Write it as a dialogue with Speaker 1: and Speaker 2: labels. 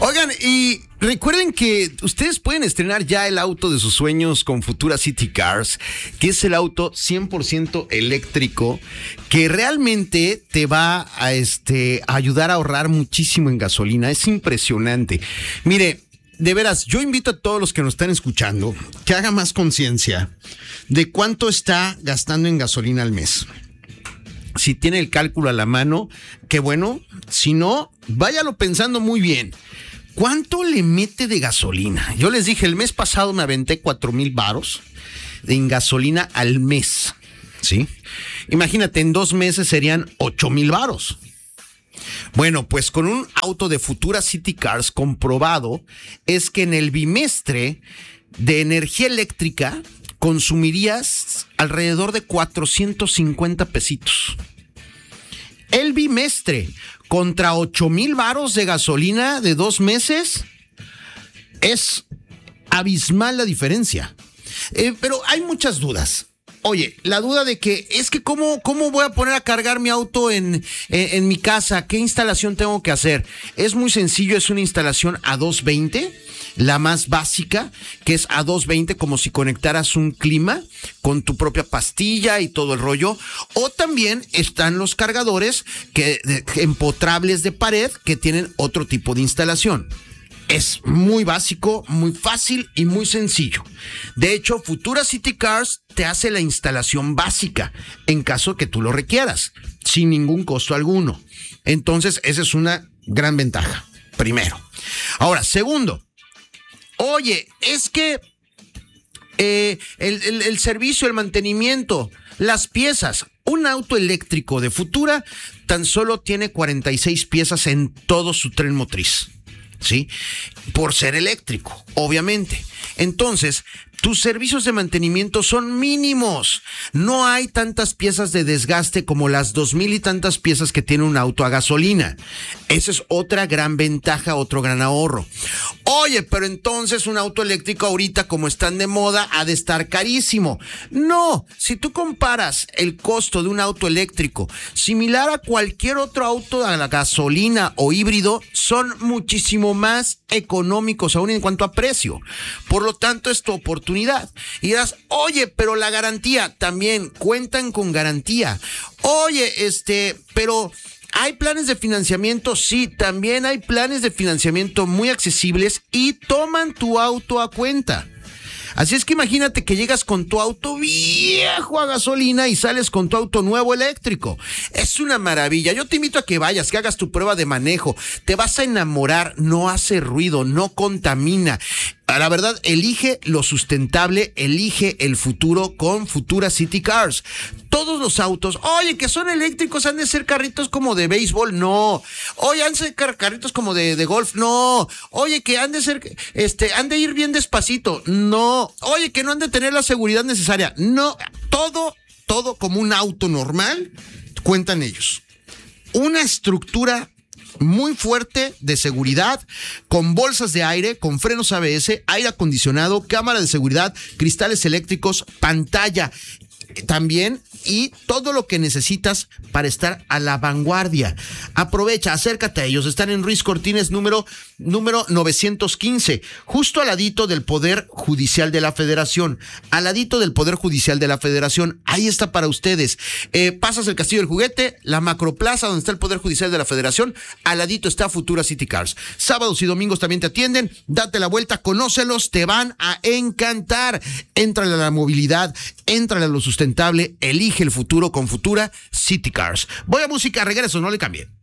Speaker 1: Oigan, y recuerden que ustedes pueden estrenar ya el auto de sus sueños con Futura City Cars, que es el auto 100% eléctrico que realmente te va a ayudar a ahorrar muchísimo en gasolina. Es impresionante. Mire, de veras, yo invito a todos los que nos están escuchando que hagan más conciencia de cuánto está gastando en gasolina al mes. Si tiene el cálculo a la mano, qué bueno. Si no, váyalo pensando muy bien. ¿Cuánto le mete de gasolina? Yo les dije, el mes pasado me aventé 4,000 varos en gasolina al mes, ¿sí? Imagínate, en 2 meses serían 8,000 varos. Bueno, pues con un auto de Futura City Cars comprobado es que en el bimestre de energía eléctrica consumirías alrededor de 450 pesitos. El bimestre contra 8,000 varos de gasolina de 2 meses es abismal la diferencia. Pero hay muchas dudas. Oye, la duda de que es que ¿cómo voy a poner a cargar mi auto en mi casa? ¿Qué instalación tengo que hacer? Es muy sencillo, es una instalación a 220, la más básica, que es a 220, como si conectaras un clima con tu propia pastilla y todo el rollo. O también están los cargadores empotrables de pared que tienen otro tipo de instalación. Es muy básico, muy fácil y muy sencillo. De hecho, Futura City Cars te hace la instalación básica en caso que tú lo requieras, sin ningún costo alguno. Entonces, esa es una gran ventaja, primero. Ahora, segundo, oye, es que el servicio, el mantenimiento, las piezas, un auto eléctrico de Futura tan solo tiene 46 piezas en todo su tren motriz. ¿Sí? Por ser eléctrico, obviamente. Entonces, tus servicios de mantenimiento son mínimos. No hay tantas piezas de desgaste como las 2,000 y tantas piezas que tiene un auto a gasolina. Esa es otra gran ventaja, otro gran ahorro. Oye, pero entonces un auto eléctrico ahorita, como están de moda, ha de estar carísimo. No, si tú comparas el costo de un auto eléctrico similar a cualquier otro auto a la gasolina o híbrido, son muchísimo más económicos aún en cuanto a precio. Por lo tanto, es tu oportunidad. Y dirás, oye, pero la garantía, también cuentan con garantía. Oye, pero ¿hay planes de financiamiento? Sí, también hay planes de financiamiento muy accesibles y toman tu auto a cuenta. Así es que imagínate que llegas con tu auto viejo a gasolina y sales con tu auto nuevo eléctrico. Es una maravilla. Yo te invito a que vayas, que hagas tu prueba de manejo. Te vas a enamorar, no hace ruido, no contamina. La verdad, elige lo sustentable, elige el futuro con Futura City Cars. Todos los autos, oye, que son eléctricos, han de ser carritos como de béisbol, no. Oye, han de ser carritos como de golf, no. Oye, que han de ser, han de ir bien despacito, no. Oye, que no han de tener la seguridad necesaria, no. Todo como un auto normal, cuentan ellos. Una estructura muy fuerte de seguridad, con bolsas de aire, con frenos ABS, aire acondicionado, cámara de seguridad, cristales eléctricos, pantalla también, y todo lo que necesitas para estar a la vanguardia. Aprovecha, acércate a ellos. Están en Ruiz Cortines número 915, justo al ladito del Poder Judicial de la Federación. Al ladito del Poder Judicial de la Federación. Ahí está para ustedes. Pasas el Castillo del Juguete, la Macroplaza donde está el Poder Judicial de la Federación. Al ladito está Futura City Cars. Sábados y domingos también te atienden. Date la vuelta, conócelos, te van a encantar. Éntrale a la movilidad, éntrale a lo sustentable, elige el futuro con Futura City Cars. Voy a música, regreso, no le cambien.